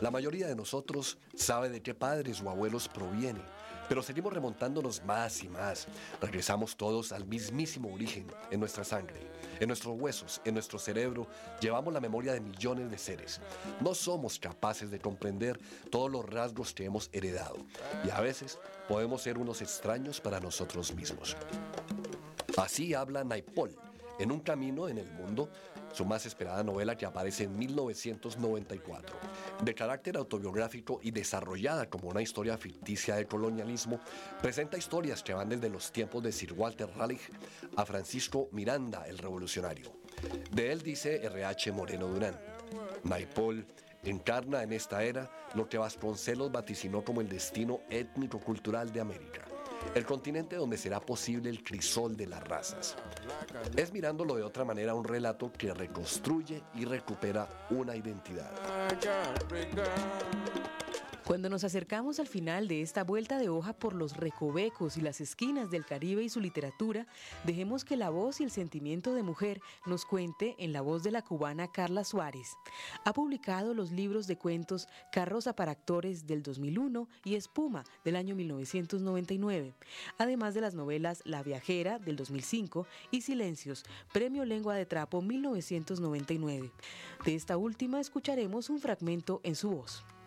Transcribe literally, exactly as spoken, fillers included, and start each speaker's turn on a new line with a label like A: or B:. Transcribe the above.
A: La mayoría de nosotros sabe de qué padres o abuelos proviene, pero seguimos remontándonos más y más. Regresamos todos al mismísimo origen, en nuestra sangre, en nuestros huesos, en nuestro cerebro. Llevamos la memoria de millones de seres. No somos capaces de comprender todos los rasgos que hemos heredado, y a veces podemos ser unos extraños para nosotros mismos. Así habla Naipaul, en Un camino en el mundo, su más esperada novela, que aparece en mil novecientos noventa y cuatro. De carácter autobiográfico y desarrollada como una historia ficticia del colonialismo, presenta historias que van desde los tiempos de Sir Walter Raleigh a Francisco Miranda, el revolucionario. De él dice R H Moreno Durán: Naipaul encarna en esta era lo que Vasconcelos vaticinó como el destino étnico-cultural de América, el continente donde será posible el crisol de las razas. Es, mirándolo de otra manera, un relato que reconstruye y recupera una identidad.
B: Cuando nos acercamos al final de esta vuelta de hoja por los recovecos y las esquinas del Caribe y su literatura, dejemos que la voz y el sentimiento de mujer nos cuente en la voz de la cubana Carla Suárez. Ha publicado los libros de cuentos Carroza para Actores del dos mil uno y Espuma del año mil novecientos noventa y nueve, además de las novelas La Viajera del dos mil cinco y Silencios, Premio Lengua de Trapo mil novecientos noventa y nueve. De esta última escucharemos un fragmento en su voz.